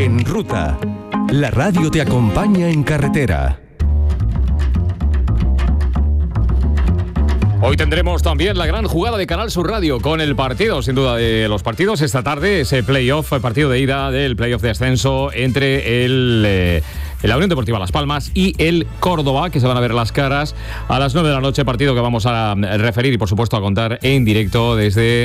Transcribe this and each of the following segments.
En Ruta, la radio te acompaña en carretera. Hoy tendremos también la gran jugada de Canal Sur Radio con el partido, sin duda, de los partidos. Esta tarde ese playoff, el partido de ida del playoff de ascenso entre la Unión Deportiva Las Palmas y el Córdoba, que se van a ver las caras a las 9 de la noche, partido que vamos a referir y por supuesto a contar en directo desde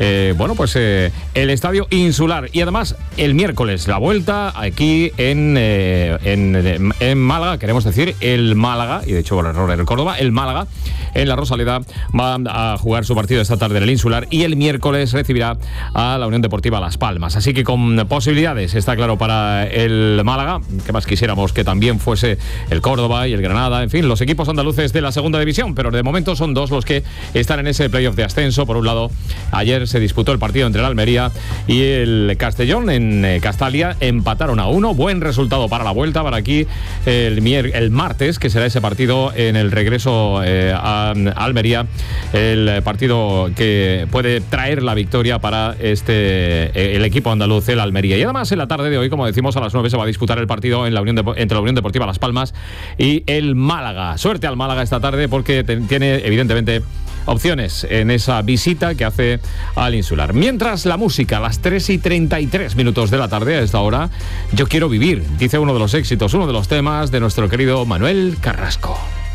el Estadio Insular. Y además el miércoles la vuelta aquí en Málaga, queremos decir el Málaga, y de hecho por error el Córdoba, el Málaga en la Rosaleda va a jugar su partido esta tarde en el Insular y el miércoles recibirá a la Unión Deportiva Las Palmas. Así que con posibilidades, está claro, para el Málaga, que más quisiéramos que también fuese el Córdoba y el Granada, en fin, los equipos andaluces de la segunda división, pero de momento son dos los que están en ese playoff de ascenso. Por un lado, ayer se disputó el partido entre el Almería y el Castellón en Castalia, empataron a 1, buen resultado para la vuelta, para aquí el martes, que será ese partido en el regreso a Almería, el partido que puede traer la victoria para el equipo andaluz, el Almería. Y además en la tarde de hoy, como decimos, a las 9 se va a disputar el partido entre la Unión Deportiva Las Palmas y el Málaga. Suerte al Málaga esta tarde porque tiene evidentemente opciones en esa visita que hace al Insular. Mientras la música, a las 3:33 de la tarde, a esta hora, Yo quiero vivir, dice uno de los éxitos, uno de los temas de nuestro querido Manuel Carrasco.